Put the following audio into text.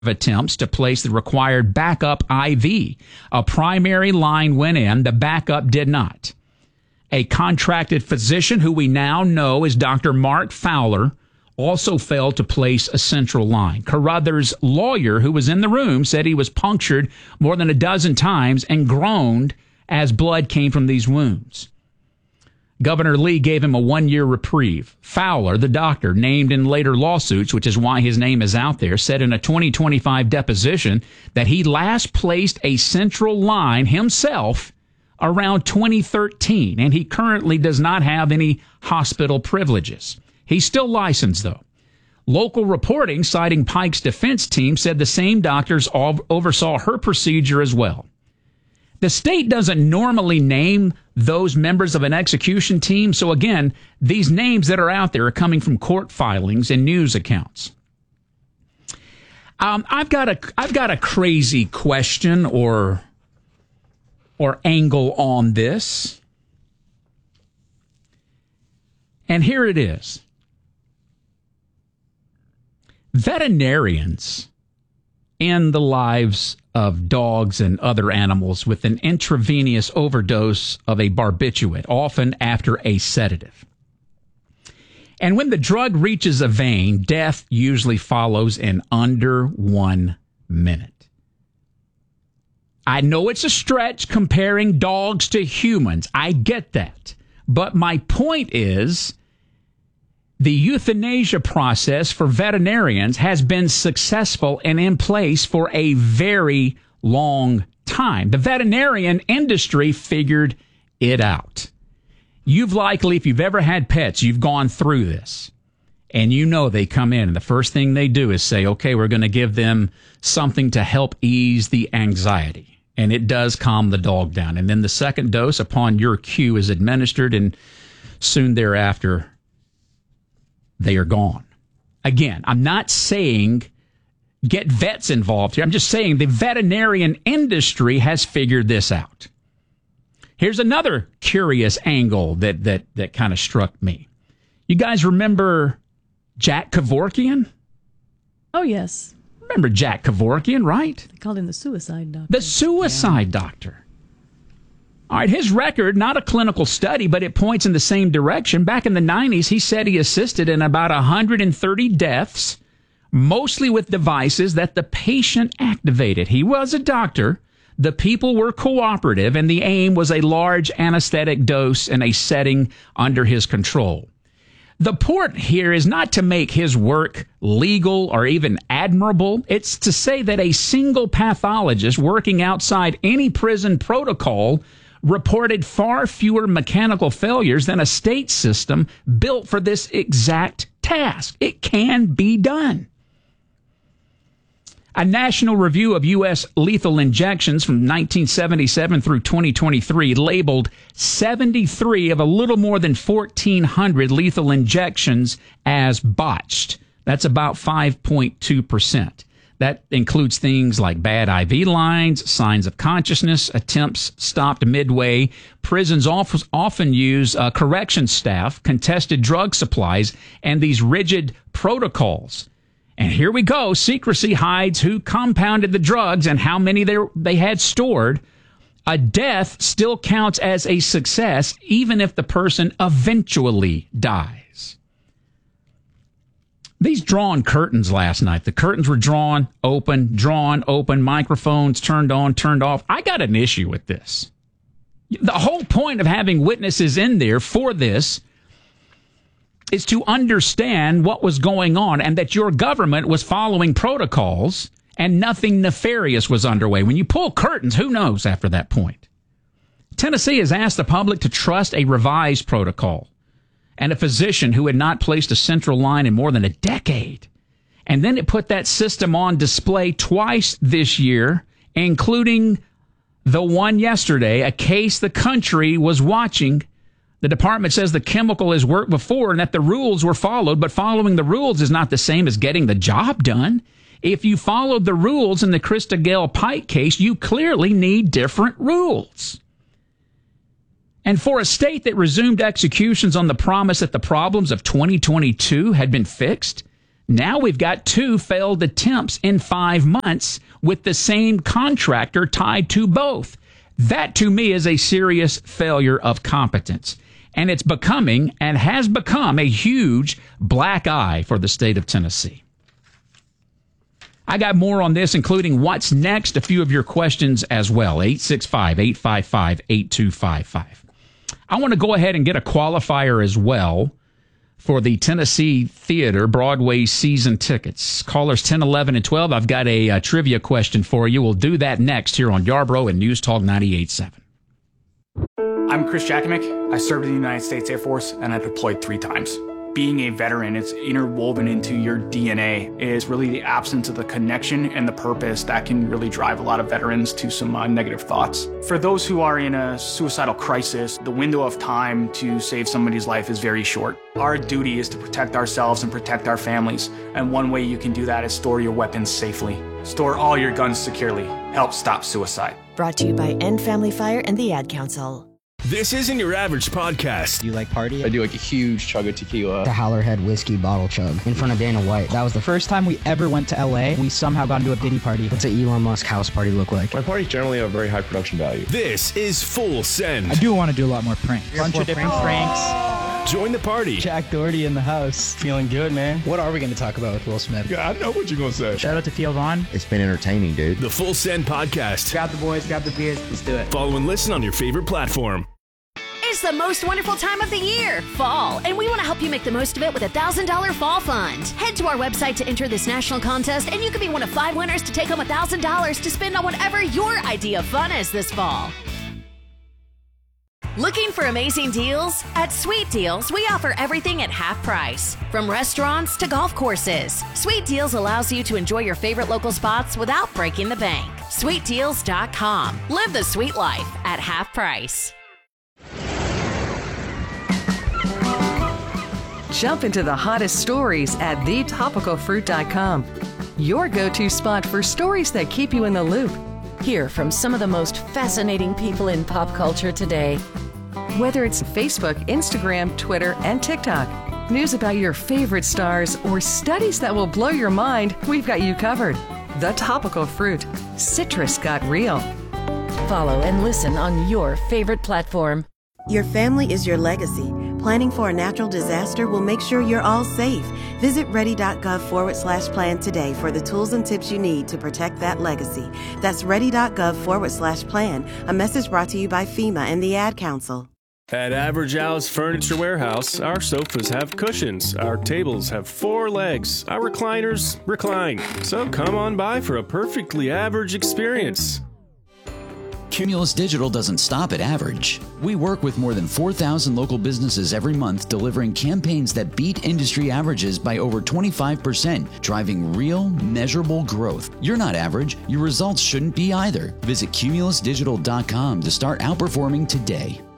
attempts to place the required backup IV. A primary line went in, the backup did not. A contracted physician who we now know is Dr. Mark Fowler also failed to place a central line. Carruthers' lawyer, who was in the room, said he was punctured more than a dozen times and groaned as blood came from these wounds. Governor Lee gave him a 1-year reprieve. Fowler, the doctor, named in later lawsuits, which is why his name is out there, said in a 2025 deposition that he last placed a central line himself around 2013, and he currently does not have any hospital privileges. He's still licensed, though. Local reporting, citing Pike's defense team, said the same doctors oversaw her procedure as well. The state doesn't normally name those members of an execution team, so again, these names that are out there are coming from court filings and news accounts. I've got a crazy question or angle on this, and here it is. Veterinarians end the lives of dogs and other animals with an intravenous overdose of a barbiturate, often after a sedative. And when the drug reaches a vein, death usually follows in under 1 minute. I know it's a stretch comparing dogs to humans. I get that. But my point is, the euthanasia process for veterinarians has been successful and in place for a very long time. The veterinarian industry figured it out. You've likely, if you've ever had pets, you've gone through this. And you know they come in and the first thing they do is say, okay, we're going to give them something to help ease the anxiety. And it does calm the dog down. And then the second dose upon your cue is administered, and soon thereafter, they are gone. Again, I'm not saying get vets involved here. I'm just saying the veterinarian industry has figured this out. Here's another curious angle that kind of struck me. You guys remember Jack Kevorkian? Oh, yes. Remember Jack Kevorkian, right? They called him the suicide doctor. The suicide doctor. All right, his record, not a clinical study, but it points in the same direction. Back in the 90s, he said he assisted in about 130 deaths, mostly with devices that the patient activated. He was a doctor. The people were cooperative, and the aim was a large anesthetic dose in a setting under his control. The point here is not to make his work legal or even admirable. It's to say that a single pathologist working outside any prison protocol reported far fewer mechanical failures than a state system built for this exact task. It can be done. A national review of U.S. lethal injections from 1977 through 2023 labeled 73 of a little more than 1,400 lethal injections as botched. That's about 5.2%. That includes things like bad IV lines, signs of consciousness, attempts stopped midway. Prisons often use correction staff, contested drug supplies, and these rigid protocols. And here we go. Secrecy hides who compounded the drugs and how many they had stored. A death still counts as a success, even if the person eventually dies. These drawn curtains last night, the curtains were drawn, open, microphones turned on, turned off. I got an issue with this. The whole point of having witnesses in there for this is to understand what was going on and that your government was following protocols and nothing nefarious was underway. When you pull curtains, who knows after that point? Tennessee has asked the public to trust a revised protocol and a physician who had not placed a central line in more than a decade. And then it put that system on display twice this year, including the one yesterday, a case the country was watching. The department says the chemical has worked before and that the rules were followed, but following the rules is not the same as getting the job done. If you followed the rules in the Krista Gale Pike case, you clearly need different rules. And for a state that resumed executions on the promise that the problems of 2022 had been fixed, Now we've got 2 failed attempts in 5 months with the same contractor tied to both. That, to me, is a serious failure of competence. And it's becoming and has become a huge black eye for the state of Tennessee. I got more on this, including what's next, a few of your questions as well. 865-855-8255. I want to go ahead and get a qualifier as well for the Tennessee Theater Broadway season tickets. Callers 10, 11, and 12. I've got a trivia question for you. We'll do that next here on Yarbrough and News Talk 98.7. I'm Chris Jakimick. I served in the United States Air Force and I deployed 3 times. Being a veteran, it's interwoven into your DNA, is really the absence of the connection and the purpose that can really drive a lot of veterans to some negative thoughts. For those who are in a suicidal crisis, the window of time to save somebody's life is very short. Our duty is to protect ourselves and protect our families, and one way you can do that is store your weapons safely. Store all your guns securely. Help stop suicide. Brought to you by End Family Fire and the Ad Council. This isn't your average podcast. Do you like party? I do like a huge chug of tequila. The Howlerhead whiskey bottle chug in front of Dana White. That was the first time we ever went to LA. We somehow got into a Diddy party. What's an Elon Musk house party look like? My parties generally have very high production value. This is Full Send. I do want to do a lot more pranks. Bunch of different pranks. Join the party. Jack Doherty in the house. Feeling good, man. What are we going to talk about with Will Smith? Yeah, I know what you're going to say. Shout out to Theo Vaughn. It's been entertaining, dude. The Full Send podcast. Grab the boys, grab the beers. Let's do it. Follow and listen on your favorite platform. It's the most wonderful time of the year, fall, and we want to help you make the most of it with a $1,000 fall fund. Head to our website to enter this national contest, and you could be one of 5 winners to take home $1,000 to spend on whatever your idea of fun is this fall. Looking for amazing deals? At Sweet Deals, we offer everything at half price. From restaurants to golf courses, Sweet Deals allows you to enjoy your favorite local spots without breaking the bank. SweetDeals.com. Live the sweet life at half price. Jump into the hottest stories at thetopicalfruit.com. Your go-to spot for stories that keep you in the loop. Hear from some of the most fascinating people in pop culture today. Whether it's Facebook, Instagram, Twitter, and TikTok, news about your favorite stars, or studies that will blow your mind, we've got you covered. The Topical Fruit. Citrus got real. Follow and listen on your favorite platform. Your family is your legacy. Planning for a natural disaster will make sure you're all safe. Visit ready.gov/plan today for the tools and tips you need to protect that legacy. That's ready.gov/plan. A message brought to you by FEMA and the Ad Council. At Average Al's Furniture Warehouse, our sofas have cushions, our tables have 4 legs, our recliners recline. So come on by for a perfectly average experience. Cumulus Digital doesn't stop at average. We work with more than 4,000 local businesses every month, delivering campaigns that beat industry averages by over 25%, driving real, measurable growth. You're not average. Your results shouldn't be either. Visit cumulusdigital.com to start outperforming today.